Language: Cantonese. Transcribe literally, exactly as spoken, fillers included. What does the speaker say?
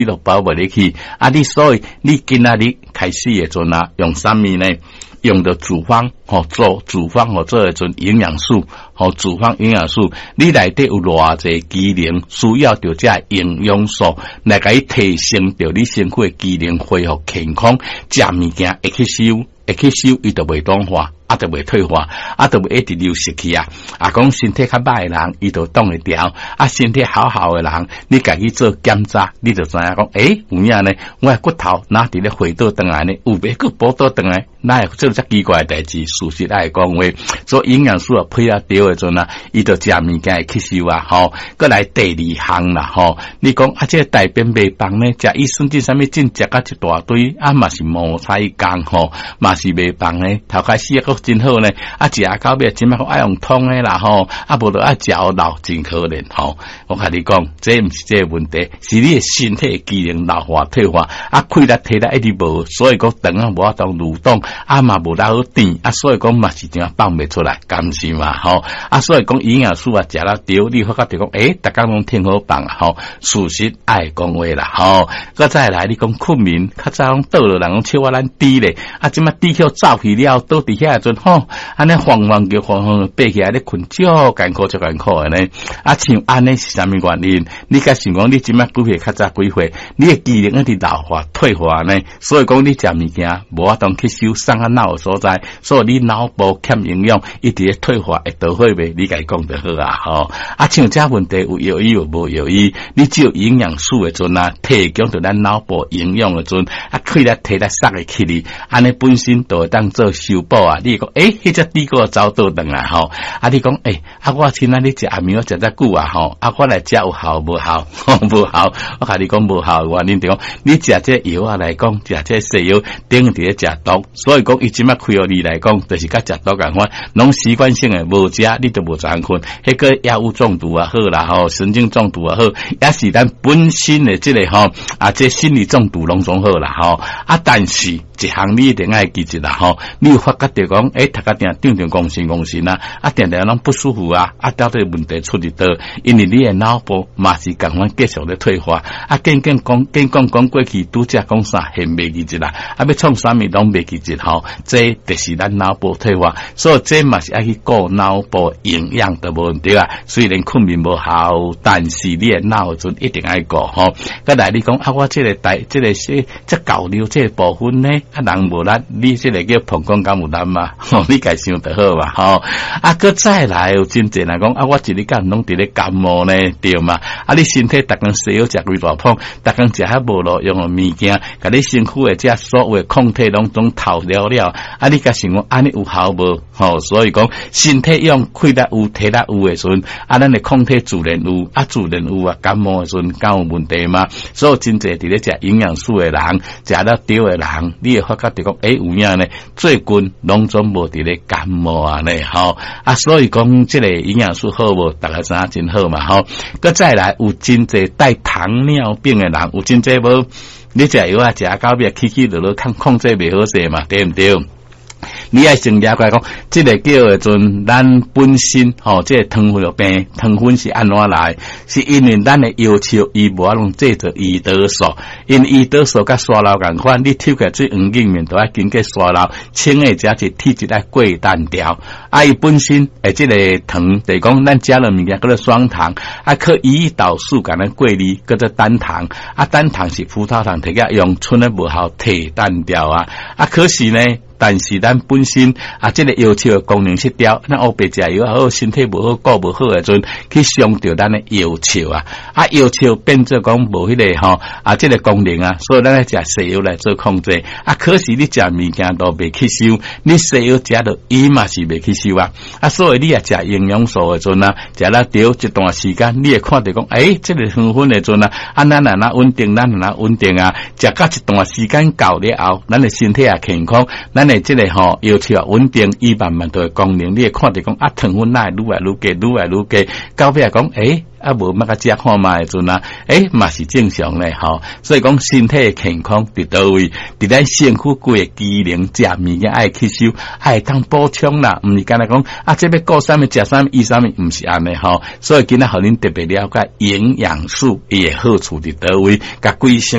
你都包不入去。啊，你所以你今仔日开始的阵啊，用啥物呢？用的主方吼做主方吼做一阵营养素吼主方营养素，你内底有偌济机能需要着这营养素来给伊提升着你身体机能恢复健康，食物件会去收会去收，伊就袂动化。啊，就袂退化，啊，就袂一直流失去啊！啊，讲身体较歹的人，伊就挡会掉；啊，身体好好的人，你家己做检查，你就知影讲，诶，有影呢？我骨头哪伫咧回倒转来呢？有袂个补倒转来？哪会做遮奇怪的代志？事实来讲话，做营养素啊配啊对的阵啊，伊就食物件会吸收啊，吼。过来第二项啦，吼，你讲啊，这个大便袂放呢？食益生菌啥物进食甲一大堆，啊嘛是无彩工吼，嘛是袂放呢。头开始个。真好呢，啊食到尾即摆讲爱用通的啦吼，啊无就爱食老真可怜吼。我甲你讲，这毋是这个问题，是你的身体机能老化退化，啊气力体力一直无，所以讲肠啊无法当蠕动，啊嘛无得好甜，啊所以讲嘛是怎样放袂出来，甘是嘛吼。啊所以讲营养素啊食了对，你发觉着讲，诶，逐工拢挺好放啊吼，事实爱讲话啦吼。搁再来，你讲困眠，较早拢倒落人讲笑话咱低咧，啊即摆低去走去了，倒伫遐阵。吼，安尼晃晃叫晃晃爬起来咧困，足艰苦足艰苦诶呢。啊，像安尼是啥物原因？你甲想讲你即摆几岁较早几岁，你诶机能一直老化退化呢？所以讲你食物件无法当吸收送啊脑所在，所以你脑部欠营养，一直咧退化会倒会袂？你家讲就好啊，吼。啊，像这问题有药医有无药医？你只有营养素诶阵啊，提供着咱脑部营养诶阵，啊，气力体力塞会起哩，安尼本身就会当做修补啊。你讲诶，迄只低个走倒转来吼，啊你讲诶，啊我亲啊你食阿苗食只久啊吼，啊我来食有效无效？无效，我甲你讲无效，原因就讲你食这药啊来讲，食这西药等于伫咧食毒，所以讲伊即摆开互你来讲，就是甲食毒共款，拢习惯性诶无食，你就无昨昏困，迄个药物中毒啊好啦吼，神经中毒啊好，也是咱本身诶即个吼啊，这心理中毒拢总好啦吼，啊但是一项你一定爱记住啦吼，你有发觉着讲诶。大家定定定讲心讲心啊，啊定定拢不舒服啊，啊到底问题出伫倒？因为你的脑部嘛是共款继续咧退化，啊渐渐讲渐讲讲过去拄则讲啥现袂记住啦，啊要创啥物拢袂记住吼，这就是咱脑部退化，所以这嘛是爱去顾脑部营养的问题啊。虽然困眠无效，但是你的脑阵一定爱顾吼。再来你讲啊，我这个大这个些这高流这个部分呢，啊人无力，你这个叫膀胱感有力嘛？你家想得好嘛吼，啊，搁再来有真济人讲啊，我一日间拢伫咧感冒呢，对嘛？啊，你身体逐工西药食几大捧，逐工食遐无路用诶物件，甲你身躯诶遮所有诶抗体拢总透了了，啊，你家想讲安尼有效无？吼，所以讲身体用气力有体力有诶时阵，啊，咱诶抗体自然有，啊，自然有啊，感冒诶时阵敢有问题嘛？所以真济伫咧食营养素诶人，食了对诶人，你会发觉着讲，诶，有影呢，最近拢总无伫咧感冒啊呢，吼啊，所以讲即个营养素好无，大家知影真好嘛，吼。搁再来有真济带糖尿病诶人，有真济无？你食药啊，食到尾起起落落，控控制袂好势嘛，对毋对？你爱先了解讲，这个叫诶阵，咱本身吼，这个糖尿病，糖分是安怎来？是因为咱诶要求伊无法通制作胰岛素，因胰岛素甲刷老共款，你抽起来最黄金面都要经过刷老，清诶则是体质爱过单调。啊，伊本身诶这个糖，就是讲咱食了物件叫做双糖，啊，靠胰岛素甲咱过滤叫做单糖，啊，单糖是葡萄糖摕起用剩诶无效替单调啊，啊，可是呢。但是咱本身啊，这个要求功能失调，咱黑白食药好，身体无好，顾无好诶阵，去伤着咱诶要求啊，啊要求变做讲无迄个吼啊，这个功能啊，所以咱来食西药来做控制啊。可是你食物件都袂吸收，你西药食到伊嘛是袂吸收啊，啊，所以你啊食营养素诶阵啊，食了调一段时间，你会看到讲，诶、欸，这个糖分诶阵啊，啊，咱若若稳定，咱若若稳定啊，食到一段时间够了后，咱诶身体也健康，咱的这个吼要求啊稳定，伊慢慢都会功能，你会看到讲啊糖分哪会愈来愈低，愈来愈低，到尾讲诶。啊，无乜个食看嘛的阵啊，诶、欸，嘛是正常嘞，吼。所以讲身体健康伫倒位，伫咱身躯规个机能食物件爱吸收，爱当补充啦，毋是干那讲啊，这要顾啥物食啥物医啥物，毋是安尼吼。所以今仔互恁特别了解营养素伊个好处伫倒位，甲规身。